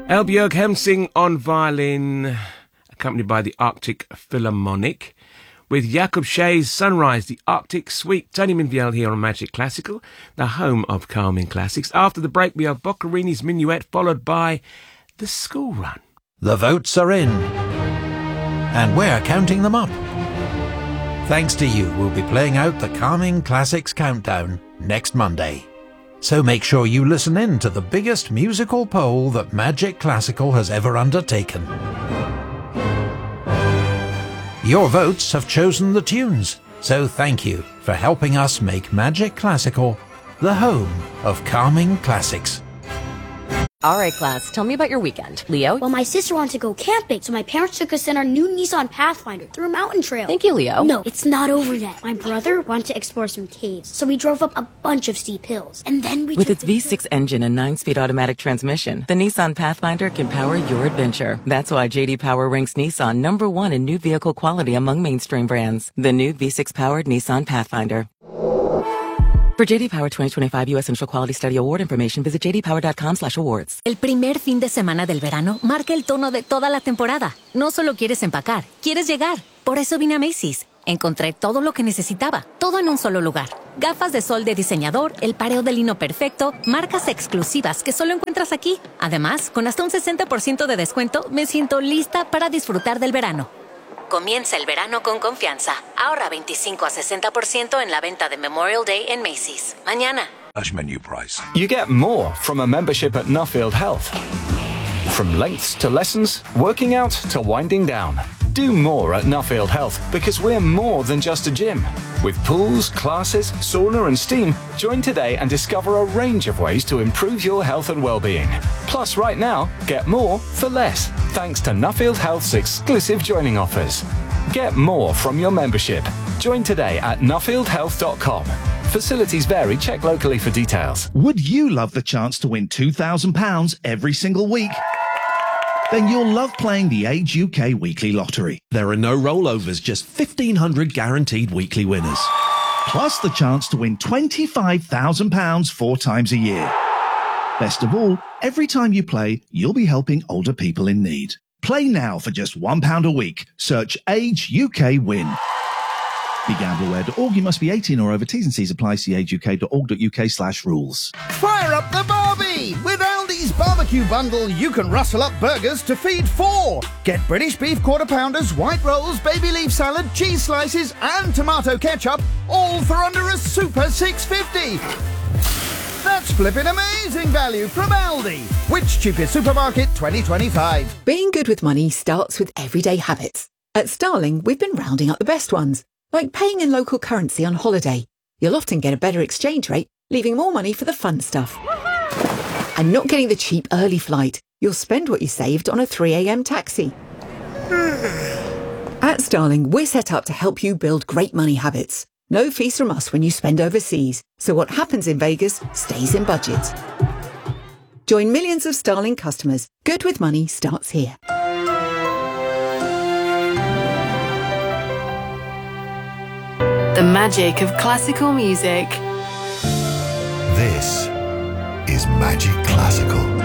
Elbjörg Hemsing on violin, accompanied by the Arctic Philharmonic. With Jakob Shea's Sunrise, the Arctic Suite. Tony Minviel here on Magic Classical, the home of calming classics. After the break, we have Boccherini's Minuet, followed by The School Run. The votes are in, and we're counting them up. Thanks to you, we'll be playing out the Calming Classics Countdown next Monday. So make sure you listen in to the biggest musical poll that Magic Classical has ever undertaken. Your votes have chosen the tunes, so thank you for helping us make Magic Classical the home of calming classics. All right, class, tell me about your weekend. Leo? Well, my sister wanted to go camping, so my parents took us in our new Nissan Pathfinder through a mountain trail. Thank you, Leo. No, it's not over yet. My brother wanted to explore some caves, so we drove up a bunch of steep hills. And then we With its V6 engine and 9-speed automatic transmission, the Nissan Pathfinder can power your adventure. That's why J.D. Power ranks Nissan #1 in new vehicle quality among mainstream brands. The new V6-powered Nissan Pathfinder. For J.D. Power 2025 U.S. Central Quality Study Award information, visit jdpower.com/awards. El primer fin de semana del verano marca el tono de toda la temporada. No solo quieres empacar, quieres llegar. Por eso vine a Macy's. Encontré todo lo que necesitaba, todo en un solo lugar. Gafas de sol de diseñador, el pareo de lino perfecto, marcas exclusivas que solo encuentras aquí. Además, con hasta un 60% de descuento, me siento lista para disfrutar del verano. Comienza el verano con confianza. Ahorra 25 a 60% en la venta de Memorial Day en Macy's. Mañana. That's menu price. You get more from a membership at Nuffield Health. From lengths to lessons, working out to winding down. Do more at Nuffield Health because we're more than just a gym. With pools, classes, sauna and steam, join today and discover a range of ways to improve your health and well-being. Plus, right now, get more for less, thanks to Nuffield Health's exclusive joining offers. Get more from your membership. Join today at nuffieldhealth.com. Facilities vary. Check locally for details. Would you love the chance to win £2,000 every single week? Then you'll love playing the Age UK Weekly Lottery. There are no rollovers, just 1,500 guaranteed weekly winners. Plus the chance to win £25,000 4 times a year. Best of all, every time you play, you'll be helping older people in need. Play now for just £1 a week. Search Age UK Win. BeGambleAware.org. You must be 18 or over. T's and C's apply. See ageuk.org.uk/rules. Fire up the Barbie! With Aldi's barbecue bundle, you can rustle up burgers to feed 4. Get British beef quarter pounders, white rolls, baby leaf salad, cheese slices, and tomato ketchup, all for under a super $6.50. That's flipping amazing value from Aldi. Which cheapest supermarket 2025? Being good with money starts with everyday habits. At Starling, we've been rounding up the best ones, like paying in local currency on holiday. You'll often get a better exchange rate, leaving more money for the fun stuff. And not getting the cheap early flight. You'll spend what you saved on a 3 a.m. taxi. At Starling, we're set up to help you build great money habits. No fees from us when you spend overseas, so what happens in Vegas stays in budget. Join millions of Starling customers. Good with money starts here. The magic of classical music. This is Magic Classical.